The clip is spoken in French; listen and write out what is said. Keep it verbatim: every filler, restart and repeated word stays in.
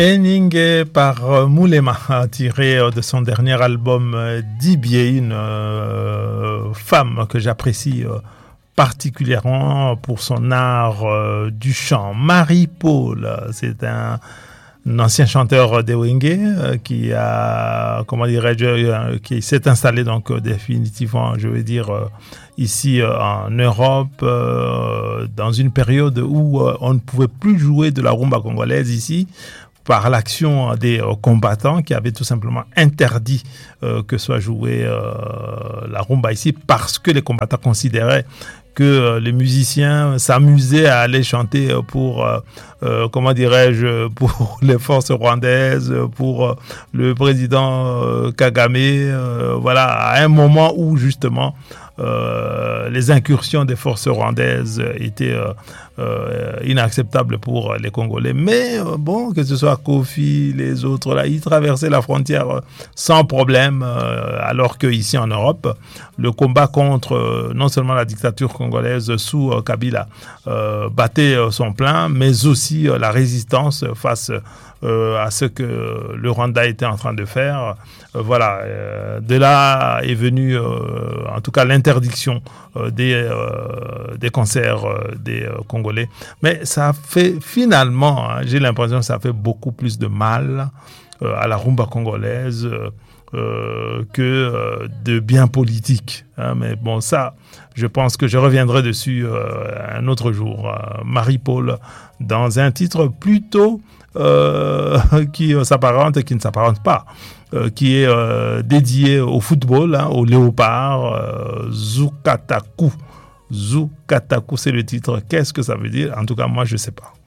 Eninge par Moulema, tiré de son dernier album Dibie, une euh, femme que j'apprécie euh, particulièrement pour son art euh, du chant. Marie-Paul, c'est un, un ancien chanteur de Wenge euh, qui a, comment dirais-je, euh, qui s'est installé donc euh, définitivement, je veux dire, euh, ici euh, en Europe, euh, dans une période où euh, on ne pouvait plus jouer de la rumba congolaise ici, par l'action des euh, combattants qui avaient tout simplement interdit euh, que soit jouée euh, la rumba ici parce que les combattants considéraient que euh, les musiciens s'amusaient à aller chanter pour, euh, euh, comment dirais-je, pour les forces rwandaises, pour euh, le président euh, Kagame, euh, voilà, à un moment où justement Euh, les incursions des forces rwandaises étaient euh, euh, inacceptables pour les Congolais. Mais euh, bon, que ce soit Kofi, les autres, là, ils traversaient la frontière euh, sans problème, euh, alors qu'ici en Europe, le combat contre euh, non seulement la dictature congolaise sous euh, Kabila euh, battait euh, son plein, mais aussi euh, la résistance face Euh, à ce que le Rwanda était en train de faire. Euh, voilà, euh, de là est venue, euh, en tout cas, l'interdiction euh, des, euh, des concerts euh, des euh, Congolais. Mais ça fait finalement, hein, j'ai l'impression que ça fait beaucoup plus de mal euh, à la rumba congolaise euh, que euh, de bien politique. Hein. Mais bon, ça, je pense que je reviendrai dessus euh, un autre jour. Euh, Marie-Paul, dans un titre plutôt Euh, qui euh, s'apparente et qui ne s'apparente pas, euh, qui est euh, dédié au football, hein, au léopard, euh, Zukataku. Zukataku, c'est le titre. Qu'est-ce que ça veut dire? En tout cas, moi, je ne sais pas.